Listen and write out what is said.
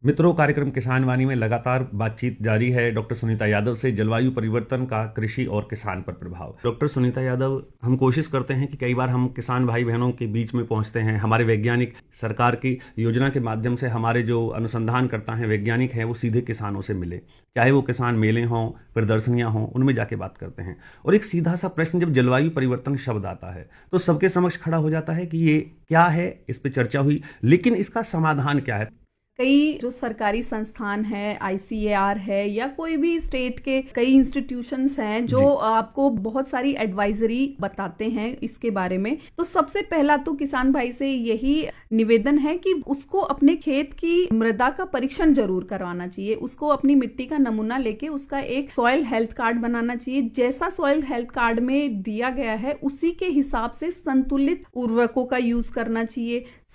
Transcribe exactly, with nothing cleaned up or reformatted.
मित्रों, कार्यक्रम किसान वाणी में लगातार बातचीत जारी है डॉक्टर सुनीता यादव से जलवायु परिवर्तन का कृषि और किसान पर प्रभाव। डॉक्टर सुनीता यादव, हम कोशिश करते हैं कि कई बार हम किसान भाई बहनों के बीच में पहुंचते हैं। हमारे वैज्ञानिक सरकार की योजना के माध्यम से हमारे जो अनुसंधान करता है वैज्ञानिक हैं वो सीधे किसानों से मिले, चाहे वो किसान मेले हों, प्रदर्शनियां हों, उनमें जाके बात करते हैं। और एक सीधा सा प्रश्न जब जलवायु परिवर्तन शब्द आता है तो सबके समक्ष खड़ा हो जाता है कि ये क्या है, इस पर चर्चा हुई, लेकिन इसका समाधान क्या है। कई जो सरकारी संस्थान है, आई सी ए आर है या कोई भी स्टेट के कई इंस्टीट्यूशंस हैं जो आपको बहुत सारी एडवाइजरी बताते हैं इसके बारे में। तो सबसे पहला तो किसान भाई से यही निवेदन है कि उसको अपने खेत की मृदा का परीक्षण जरूर करवाना चाहिए। उसको अपनी मिट्टी का नमूना लेके उसका एक सॉइल हेल्थ कार्ड बनाना चाहिए। जैसा सॉइल हेल्थ कार्ड में दिया गया है उसी के हिसाब से संतुलित उर्वरकों का यूज करना चाहिए।